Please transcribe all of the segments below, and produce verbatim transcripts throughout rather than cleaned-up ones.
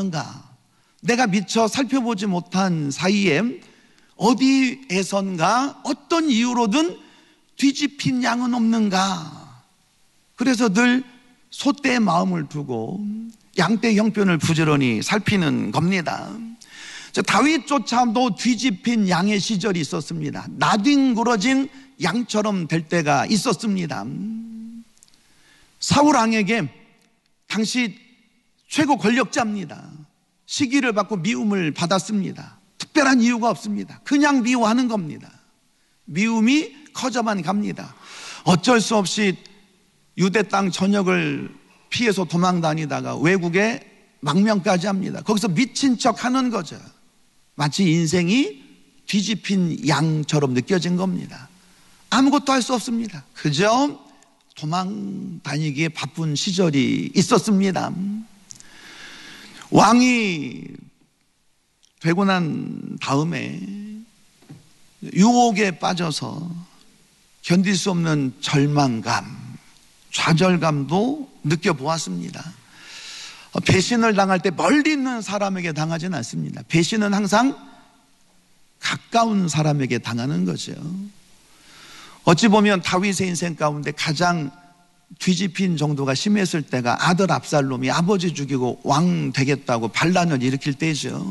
없는가? 내가 미처 살펴보지 못한 사이에 어디에선가 어떤 이유로든 뒤집힌 양은 없는가? 그래서 늘 소떼의 마음을 두고 양떼 형편을 부지런히 살피는 겁니다. 다윗조차도 뒤집힌 양의 시절이 있었습니다. 나뒹굴어진 양처럼 될 때가 있었습니다. 사울 왕에게 당시 최고 권력자입니다. 시기를 받고 미움을 받았습니다. 특별한 이유가 없습니다. 그냥 미워하는 겁니다. 미움이 커져만 갑니다. 어쩔 수 없이 유대 땅 전역을 피해서 도망 다니다가 외국에 망명까지 합니다. 거기서 미친 척 하는 거죠. 마치 인생이 뒤집힌 양처럼 느껴진 겁니다. 아무것도 할 수 없습니다. 그저 도망 다니기에 바쁜 시절이 있었습니다. 왕이 되고 난 다음에 유혹에 빠져서 견딜 수 없는 절망감, 좌절감도 느껴보았습니다. 배신을 당할 때 멀리 있는 사람에게 당하지는 않습니다. 배신은 항상 가까운 사람에게 당하는 거죠. 어찌 보면 다윗의 인생 가운데 가장 뒤집힌 정도가 심했을 때가 아들 압살롬이 아버지 죽이고 왕 되겠다고 반란을 일으킬 때죠.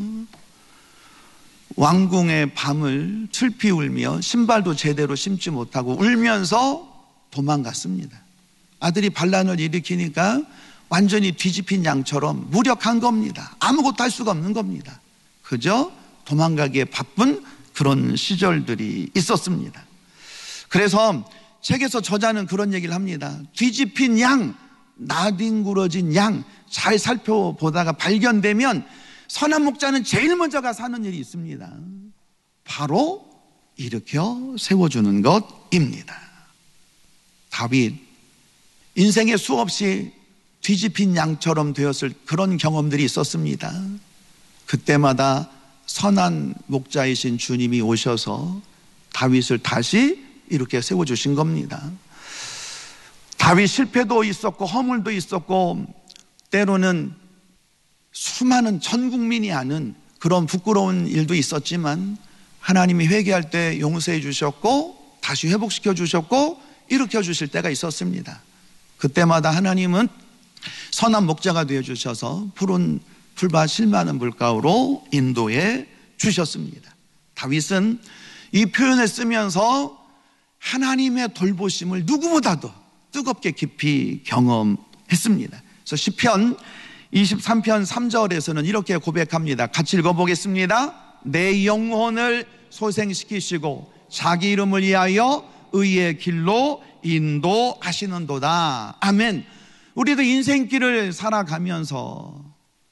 왕궁의 밤을 슬피 울며 신발도 제대로 신지 못하고 울면서 도망갔습니다. 아들이 반란을 일으키니까 완전히 뒤집힌 양처럼 무력한 겁니다. 아무것도 할 수가 없는 겁니다. 그저 도망가기에 바쁜 그런 시절들이 있었습니다. 그래서 책에서 저자는 그런 얘기를 합니다. 뒤집힌 양, 나뒹굴어진 양 잘 살펴보다가 발견되면 선한 목자는 제일 먼저 가서 하는 일이 있습니다. 바로 일으켜 세워주는 것입니다. 다윗, 인생에 수없이 뒤집힌 양처럼 되었을 그런 경험들이 있었습니다. 그때마다 선한 목자이신 주님이 오셔서 다윗을 다시 이렇게 세워주신 겁니다. 다윗 실패도 있었고 허물도 있었고 때로는 수많은 전 국민이 아는 그런 부끄러운 일도 있었지만 하나님이 회개할 때 용서해 주셨고 다시 회복시켜 주셨고 일으켜 주실 때가 있었습니다. 그때마다 하나님은 선한 목자가 되어 주셔서 푸른 풀밭 실만한 물가로 인도해 주셨습니다. 다윗은 이 표현을 쓰면서 하나님의 돌보심을 누구보다도 뜨겁게 깊이 경험했습니다. 그래서 시편 이십삼 편 삼 절에서는 이렇게 고백합니다. 같이 읽어보겠습니다. 내 영혼을 소생시키시고 자기 이름을 위하여 의의 길로 인도하시는도다. 아멘. 우리도 인생길을 살아가면서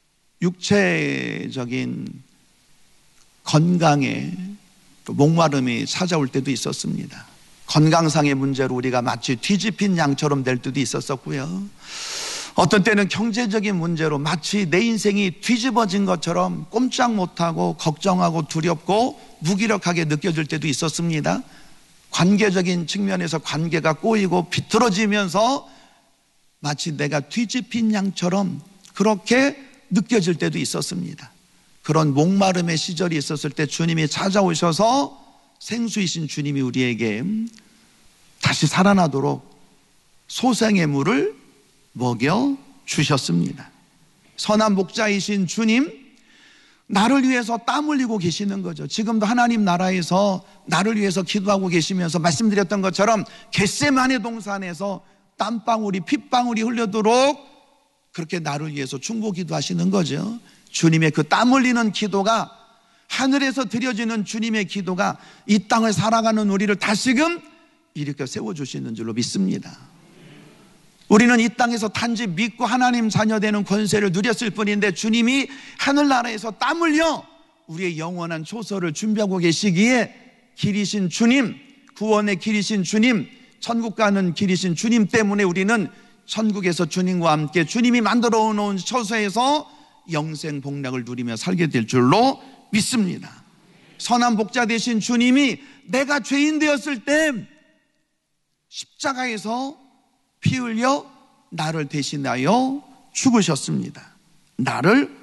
육체적인 건강에 또 목마름이 찾아올 때도 있었습니다. 건강상의 문제로 우리가 마치 뒤집힌 양처럼 될 때도 있었었고요. 어떤 때는 경제적인 문제로 마치 내 인생이 뒤집어진 것처럼 꼼짝 못하고 걱정하고 두렵고 무기력하게 느껴질 때도 있었습니다. 관계적인 측면에서 관계가 꼬이고 비틀어지면서 마치 내가 뒤집힌 양처럼 그렇게 느껴질 때도 있었습니다. 그런 목마름의 시절이 있었을 때 주님이 찾아오셔서 생수이신 주님이 우리에게 다시 살아나도록 소생의 물을 먹여 주셨습니다. 선한 목자이신 주님, 나를 위해서 땀 흘리고 계시는 거죠. 지금도 하나님 나라에서 나를 위해서 기도하고 계시면서 말씀드렸던 것처럼 겟세마네 동산에서 땀방울이 핏방울이 흘러도록 그렇게 나를 위해서 충고 기도하시는 거죠. 주님의 그 땀 흘리는 기도가, 하늘에서 드려지는 주님의 기도가 이 땅을 살아가는 우리를 다시금 일으켜 세워주시는 줄로 믿습니다. 우리는 이 땅에서 단지 믿고 하나님 자녀 되는 권세를 누렸을 뿐인데 주님이 하늘나라에서 땀 흘려 우리의 영원한 초소를 준비하고 계시기에 길이신 주님, 구원의 길이신 주님, 천국 가는 길이신 주님 때문에 우리는 천국에서 주님과 함께 주님이 만들어 놓은 처소에서 영생 복락을 누리며 살게 될 줄로 믿습니다. 선한 목자 되신 주님이 내가 죄인 되었을 때 십자가에서 피 흘려 나를 대신하여 죽으셨습니다. 나를